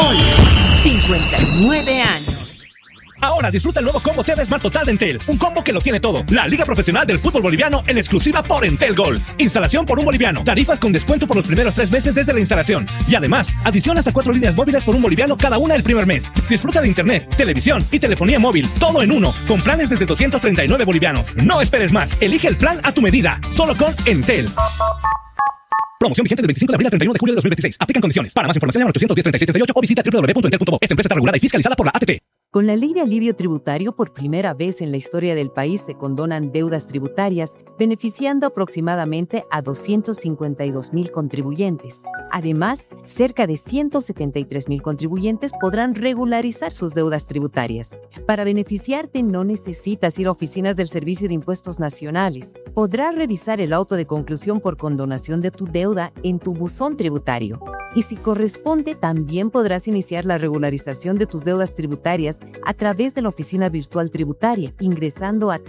Herbol, 59 años. Ahora disfruta el nuevo combo TV Smart Total de Entel. Un combo que lo tiene todo. La Liga Profesional del Fútbol Boliviano en exclusiva por Entel Gold. Instalación por $1. Tarifas con descuento por los primeros 3 meses desde la instalación. Y además, adición hasta 4 líneas móviles por $1 cada una el primer mes. Disfruta de internet, televisión y telefonía móvil. Todo en uno. Con planes desde 239 bolivianos. No esperes más. Elige el plan a tu medida. Solo con Entel. Promoción vigente del 25 de abril al 31 de julio de 2026. Aplican condiciones. Para más información llama al 810-3738 o visita www.entel.bo. Esta empresa está regulada y fiscalizada por la ATT. Con la Ley de Alivio Tributario, por primera vez en la historia del país se condonan deudas tributarias, beneficiando aproximadamente a 252,000 contribuyentes. Además, cerca de 173,000 contribuyentes podrán regularizar sus deudas tributarias. Para beneficiarte, no necesitas ir a oficinas del Servicio de Impuestos Nacionales. Podrás revisar el auto de conclusión por condonación de tu deuda en tu buzón tributario. Y si corresponde, también podrás iniciar la regularización de tus deudas tributarias a través de la oficina virtual tributaria, ingresando a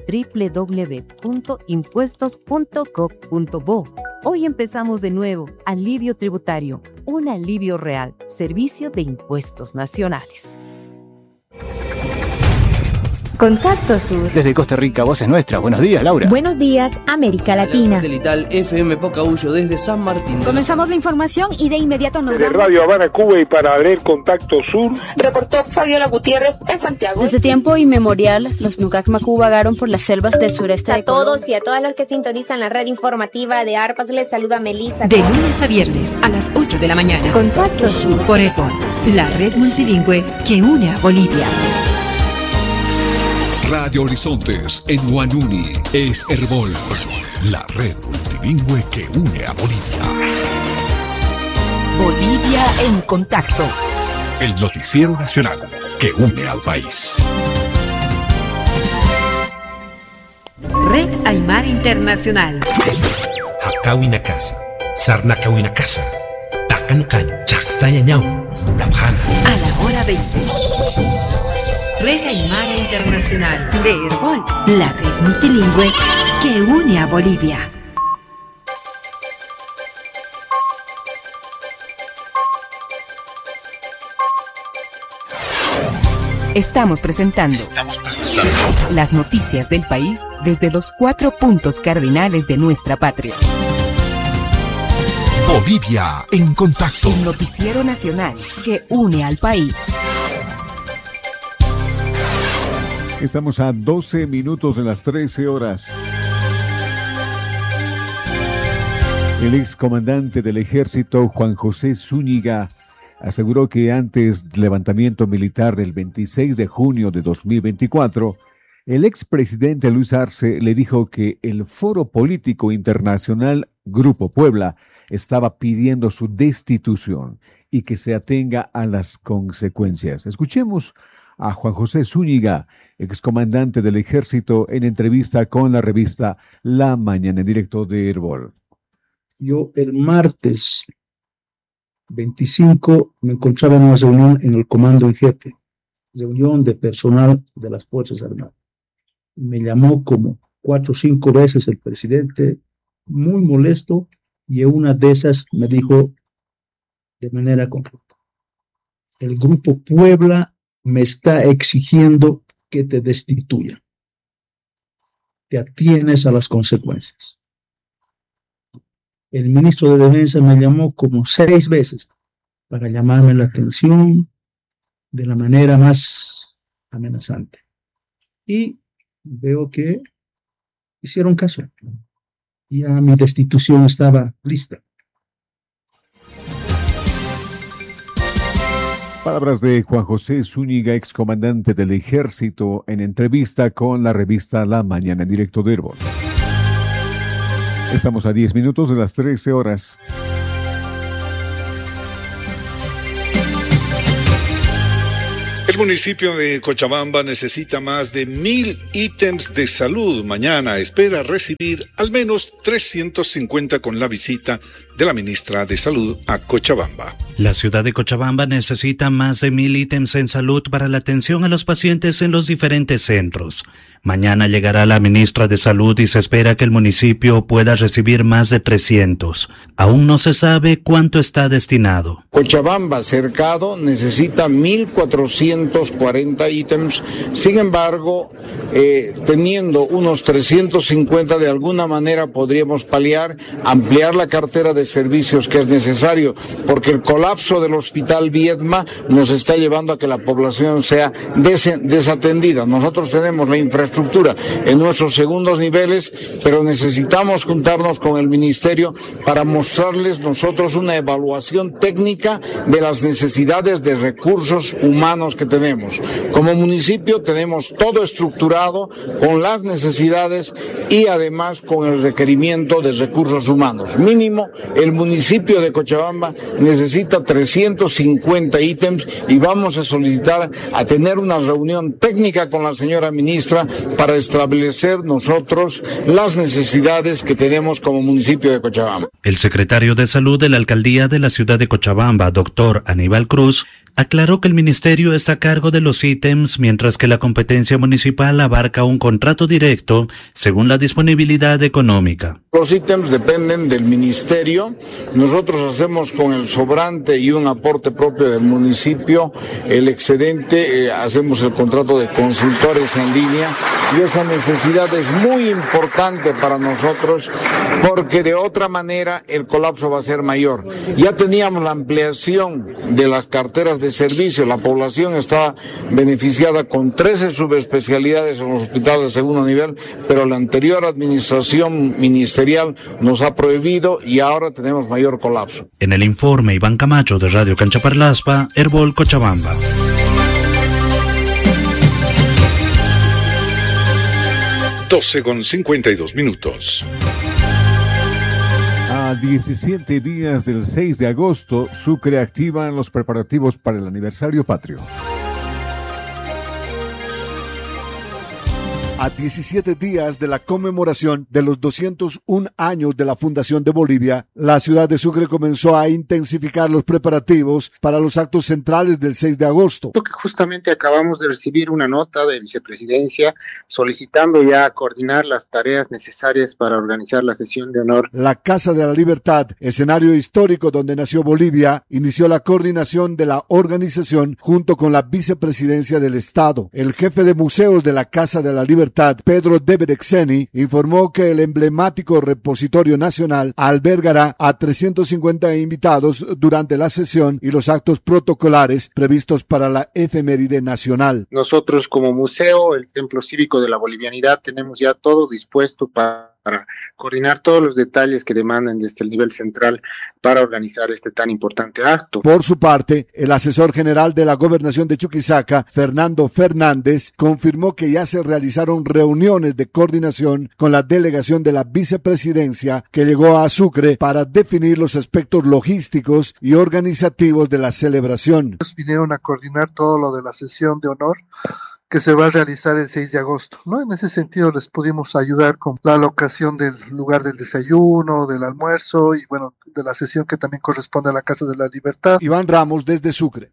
www.impuestos.gov.bo. Hoy empezamos de nuevo. Alivio tributario, un alivio real. Servicio de Impuestos Nacionales. Contacto Sur. Desde Costa Rica, voz es nuestra. Buenos días, Laura. Buenos días, América Latina. Satelital FM Pocahuyo desde San Martín. Comenzamos la información y de inmediato nos desde vamos. Radio Habana, Cuba, y para leer Contacto Sur, reportó Fabiola Gutiérrez en Santiago. Desde tiempo inmemorial, los Nucacmacú vagaron por las selvas del sureste de Colombia. A todos y a todas los que sintonizan la red informativa de ARPAS, les saluda Melissa. De lunes a viernes a las 8 de la mañana. Contacto Sur. Por Herbol, la red multilingüe que une a Bolivia. Radio Horizontes en Huanuni es Herbol, la red multilingüe que une a Bolivia. Bolivia en contacto. El noticiero nacional que une al país. Red Aymara Internacional. Hakawinakasa, Sarnakawinakasa, Takanukan, Chaktayañau, Munabhana. A la hora 20. Red Aymara Internacional de Herbol, la red multilingüe que une a Bolivia. Estamos presentando las noticias del país desde los 4 puntos cardinales de nuestra patria. Bolivia en contacto. El noticiero nacional que une al país. Estamos a 12 minutos de las 13 horas. El excomandante del ejército, Juan José Zúñiga, aseguró que antes del levantamiento militar del 26 de junio de 2024, el expresidente Luis Arce le dijo que el Foro Político Internacional Grupo Puebla estaba pidiendo su destitución y que se atenga a las consecuencias. Escuchemos a Juan José Zúñiga, excomandante del ejército, en entrevista con la revista La Mañana, en directo de Herbol. Yo el martes 25 me encontraba en una reunión en el comando en jefe, reunión de personal de las Fuerzas Armadas. Me llamó como 4 o 5 veces el presidente, muy molesto, y en una de esas me dijo de manera concreta: el Grupo Puebla me está exigiendo que te destituya. Te atienes a las consecuencias. El ministro de Defensa me llamó como 6 veces para llamarme la atención de la manera más amenazante. Y veo que hicieron caso. Ya mi destitución estaba lista. Palabras de Juan José Zúñiga, excomandante del ejército, en entrevista con la revista La Mañana, en directo de Herbol. Estamos a 10 minutos de las 13 horas. El municipio de Cochabamba necesita más de 1.000 ítems de salud. Mañana espera recibir al menos 350 con la visita de la ministra de Salud a Cochabamba. La ciudad de Cochabamba necesita más de 1.000 ítems en salud para la atención a los pacientes en los diferentes centros. Mañana llegará la ministra de Salud y se espera que el municipio pueda recibir más de 300. Aún no se sabe cuánto está destinado. Cochabamba, cercado, necesita 1.440 ítems. Sin embargo, teniendo unos 350, de alguna manera podríamos paliar, ampliar la cartera de servicios que es necesario, porque el colapso del hospital Viedma nos está llevando a que la población sea desatendida. Nosotros tenemos la infraestructura en nuestros segundos niveles, pero necesitamos juntarnos con el ministerio para mostrarles nosotros una evaluación técnica de las necesidades de recursos humanos que tenemos. Como municipio tenemos todo estructurado con las necesidades y además con el requerimiento de recursos humanos. Mínimo, el municipio de Cochabamba necesita 350 ítems y vamos a solicitar a tener una reunión técnica con la señora ministra para establecer nosotros las necesidades que tenemos como municipio de Cochabamba. El secretario de Salud de la Alcaldía de la ciudad de Cochabamba, doctor Aníbal Cruz, aclaró que el ministerio está a cargo de los ítems, mientras que la competencia municipal abarca un contrato directo según la disponibilidad económica. Los ítems dependen del ministerio. Nosotros hacemos con el sobrante y un aporte propio del municipio el excedente, hacemos el contrato de consultores en línea y esa necesidad es muy importante para nosotros porque de otra manera el colapso va a ser mayor. Ya teníamos la ampliación de las carteras de servicio, la población estaba beneficiada con 13 subespecialidades en los hospitales de segundo nivel, pero la anterior administración ministerial nos ha prohibido y ahora tenemos mayor colapso. En el informe, Iván Camacho de Radio Canchaparlaspa, Herbol, Cochabamba. 12:52. A 17 días del 6 de agosto, Sucre activa los preparativos para el aniversario patrio. A 17 días de la conmemoración de los 201 años de la fundación de Bolivia, la ciudad de Sucre comenzó a intensificar los preparativos para los actos centrales del 6 de agosto. Que justamente acabamos de recibir una nota de vicepresidencia solicitando ya coordinar las tareas necesarias para organizar la sesión de honor. La Casa de la Libertad, escenario histórico donde nació Bolivia, inició la coordinación de la organización junto con la vicepresidencia del Estado. El jefe de museos de la Casa de la Libertad, Pedro Deberexeni, informó que el emblemático repositorio nacional albergará a 350 invitados durante la sesión y los actos protocolares previstos para la efeméride nacional. Nosotros como museo, el Templo Cívico de la Bolivianidad, tenemos ya todo dispuesto para coordinar todos los detalles que demandan desde el nivel central para organizar este tan importante acto. Por su parte, el asesor general de la Gobernación de Chuquisaca, Fernando Fernández, confirmó que ya se realizaron reuniones de coordinación con la delegación de la vicepresidencia que llegó a Sucre para definir los aspectos logísticos y organizativos de la celebración. Vinieron a coordinar todo lo de la sesión de honor que se va a realizar el 6 de agosto, ¿no? En ese sentido les pudimos ayudar con la alocación del lugar del desayuno, del almuerzo y bueno, de la sesión que también corresponde a la Casa de la Libertad. Iván Ramos desde Sucre.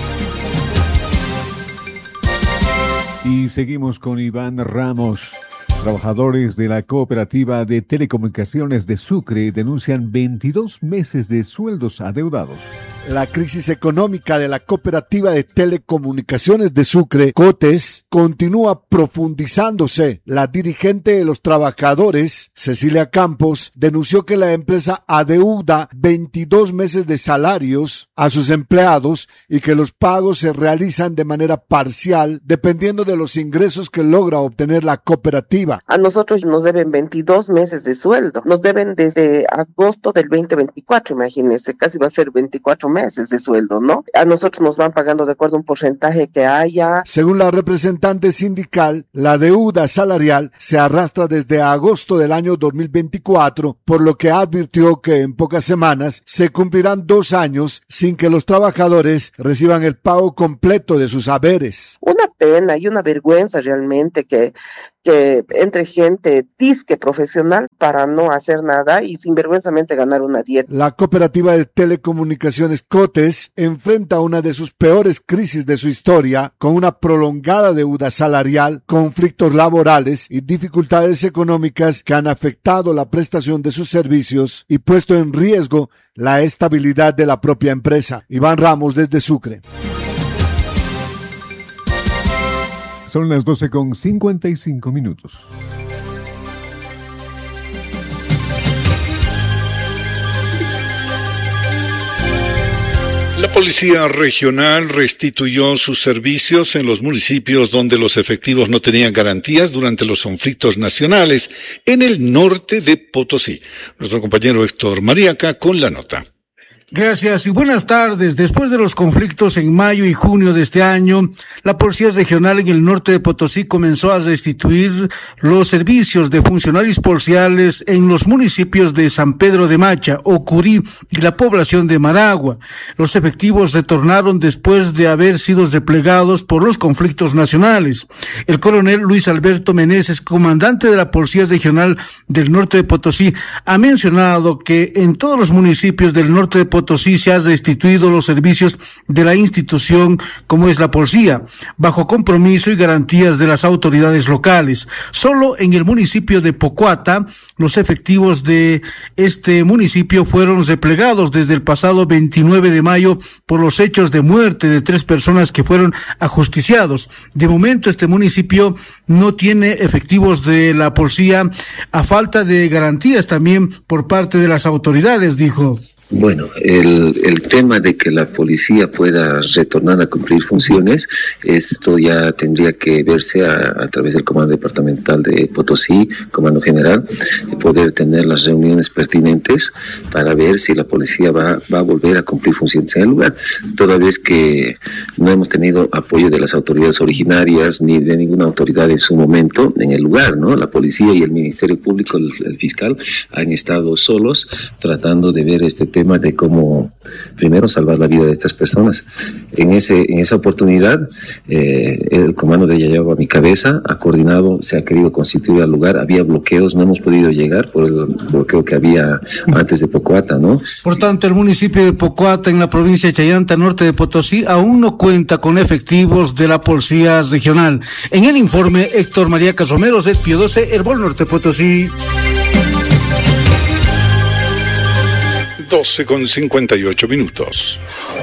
Y seguimos con Iván Ramos. Trabajadores de la Cooperativa de Telecomunicaciones de Sucre denuncian 22 meses de sueldos adeudados. La crisis económica de la Cooperativa de Telecomunicaciones de Sucre, COTES, continúa profundizándose. La dirigente de los trabajadores, Cecilia Campos, denunció que la empresa adeuda 22 meses de salarios a sus empleados y que los pagos se realizan de manera parcial dependiendo de los ingresos que logra obtener la cooperativa. A nosotros nos deben 22 meses de sueldo. Nos deben desde agosto del 2024, imagínense, casi va a ser 24 meses de sueldo, ¿no? A nosotros nos van pagando de acuerdo a un porcentaje que haya. Según la representante sindical, la deuda salarial se arrastra desde agosto del año 2024, por lo que advirtió que en pocas semanas se cumplirán 2 años sin que los trabajadores reciban el pago completo de sus haberes. Una pena y una vergüenza realmente que entre gente disque profesional para no hacer nada y sinvergüenzamente ganar una dieta. La cooperativa de telecomunicaciones Cotes enfrenta una de sus peores crisis de su historia, con una prolongada deuda salarial, conflictos laborales y dificultades económicas que han afectado la prestación de sus servicios y puesto en riesgo la estabilidad de la propia empresa. Iván Ramos desde Sucre. Son las 12:55. La Policía Regional restituyó sus servicios en los municipios donde los efectivos no tenían garantías durante los conflictos nacionales en el norte de Potosí. Nuestro compañero Héctor Mariaca con la nota. Gracias y buenas tardes. Después de los conflictos en mayo y junio de este año, la Policía Regional en el norte de Potosí comenzó a restituir los servicios de funcionarios policiales en los municipios de San Pedro de Macha, Ocurí y la población de Maragua. Los efectivos retornaron después de haber sido replegados por los conflictos nacionales. El coronel Luis Alberto Meneses, comandante de la Policía Regional del norte de Potosí, ha mencionado que en todos los municipios del norte de Potosí se han restituido los servicios de la institución como es la policía, bajo compromiso y garantías de las autoridades locales. Solo en el municipio de Pocuata, los efectivos de este municipio fueron replegados desde el pasado 29 de mayo por los hechos de muerte de 3 personas que fueron ajusticiados. De momento, este municipio no tiene efectivos de la policía a falta de garantías también por parte de las autoridades, dijo. Bueno, el tema de que la policía pueda retornar a cumplir funciones, esto ya tendría que verse a través del Comando Departamental de Potosí, Comando General, poder tener las reuniones pertinentes para ver si la policía va a volver a cumplir funciones en el lugar, toda vez que no hemos tenido apoyo de las autoridades originarias ni de ninguna autoridad en su momento en el lugar, ¿no? La policía y el Ministerio Público, el fiscal, han estado solos tratando de ver este tema de cómo primero salvar la vida de estas personas. En esa oportunidad, el comando de Yayago a mi cabeza ha coordinado, se ha querido constituir al lugar, había bloqueos, no hemos podido llegar por el bloqueo que había antes de Pocuata, ¿no? Por tanto, el municipio de Pocuata en la provincia de Chayanta, norte de Potosí, aún no cuenta con efectivos de la Policía Regional. En el informe, Héctor Mariaca Romero, Pio 12, Herbol Norte Potosí. 12:58.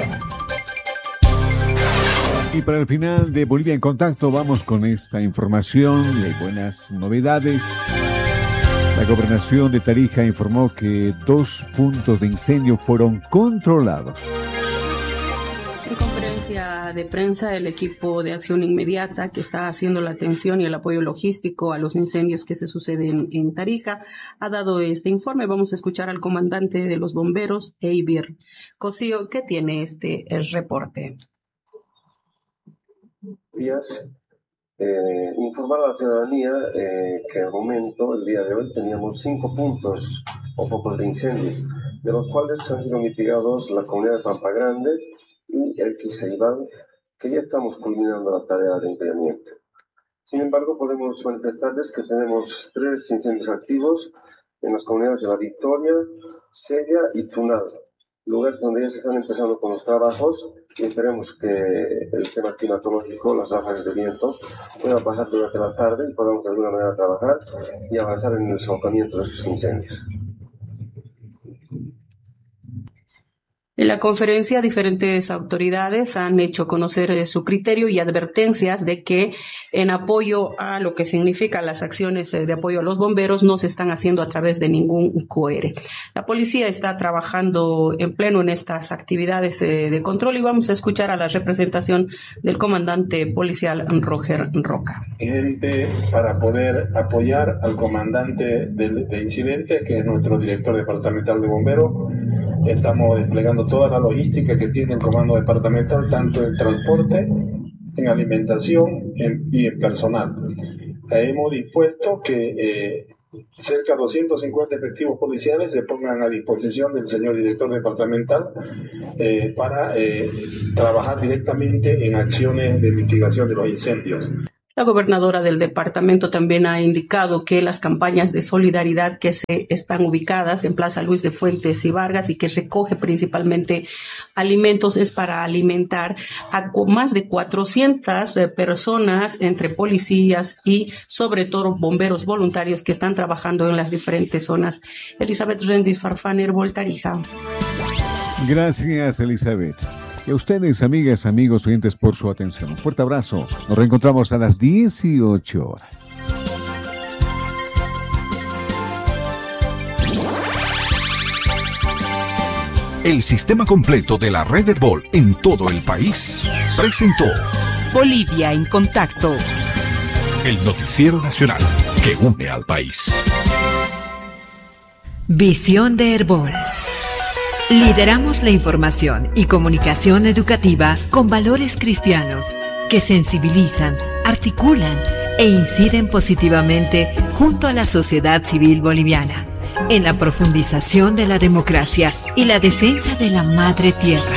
Y para el final de Bolivia en Contacto vamos con esta información y hay buenas novedades. La gobernación de Tarija informó que 2 puntos de incendio fueron controlados. En conferencia de prensa, el equipo de acción inmediata que está haciendo la atención y el apoyo logístico a los incendios que se suceden en Tarija ha dado este informe. Vamos a escuchar al comandante de los bomberos, Eibir Cosío, que tiene este reporte. Días. Informar a la ciudadanía que al momento, el día de hoy, teníamos 5 puntos o focos de incendio, de los cuales han sido mitigados la comunidad de Pampa Grande y el Quiseibán, que ya estamos culminando la tarea de enfriamiento. Sin embargo, podemos manifestarles que tenemos 3 incendios activos en las comunidades de La Victoria, Sella y Tunal, lugares donde ya se están empezando con los trabajos y esperemos que el tema climatológico, las ráfagas de viento, puedan pasar durante la tarde y podamos de alguna manera trabajar y avanzar en el sofocamiento de estos incendios. En la conferencia, diferentes autoridades han hecho conocer su criterio y advertencias de que en apoyo a lo que significan las acciones de apoyo a los bomberos no se están haciendo a través de ningún QR. La policía está trabajando en pleno en estas actividades de control y vamos a escuchar a la representación del comandante policial Roger Roca. Para poder apoyar al comandante del incidente, que es nuestro director departamental de bomberos, Estamos desplegando toda la logística que tiene el comando departamental, tanto en transporte, en alimentación y en personal. Hemos dispuesto que cerca de 250 efectivos policiales se pongan a disposición del señor director departamental para trabajar directamente en acciones de mitigación de los incendios. La gobernadora del departamento también ha indicado que las campañas de solidaridad que se están ubicadas en Plaza Luis de Fuentes y Vargas y que recoge principalmente alimentos es para alimentar a más de 400 personas entre policías y sobre todo bomberos voluntarios que están trabajando en las diferentes zonas. Elizabeth Rendis, Farfán, Herbol, Tarija. Gracias, Elizabeth. Y a ustedes, amigas, amigos, oyentes, por su atención. Un fuerte abrazo. Nos reencontramos a las 18 horas. El sistema completo de la red Herbol en todo el país presentó Bolivia en Contacto, el noticiero nacional que une al país. Visión de Herbol. Lideramos la información y comunicación educativa con valores cristianos que sensibilizan, articulan e inciden positivamente junto a la sociedad civil boliviana en la profundización de la democracia y la defensa de la madre tierra.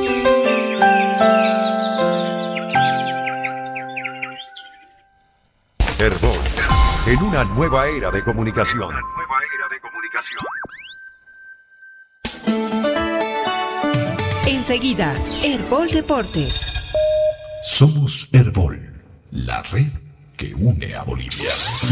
Herbol, en una nueva era de comunicación. Enseguida, Herbol Deportes. Somos Herbol, la red que une a Bolivia.